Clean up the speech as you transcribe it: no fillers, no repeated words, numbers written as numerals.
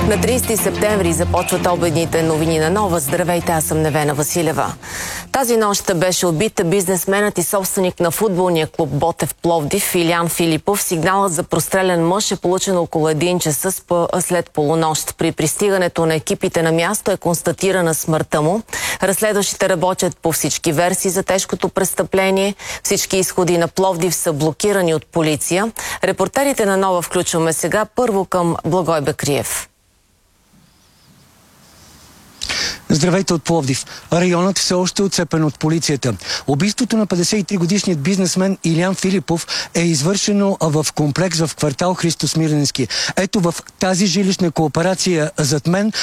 На 30 септември започват обедните новини на Нова. Здравейте, аз съм Невена Василева. Тази нощ беше убит бизнесменът и собственик на футболния клуб Ботев Пловдив Илиян Филипов. Сигналът за прострелян мъж е получен около 1 часа след полунощ. При пристигането на екипите на място е констатирана смъртта му. Разследващите работят по всички версии за тежкото престъпление. Всички изходи на Пловдив са блокирани от полиция. Репортерите на Нова включваме сега първо към Благой Бекриев. Здравейте от Пловдив. Районът все още е отцепен от полицията. Убийството на 53-годишният бизнесмен Илиян Филипов е извършено в комплекс в квартал Христо Смирненски. Ето в тази жилищна кооперация зад мен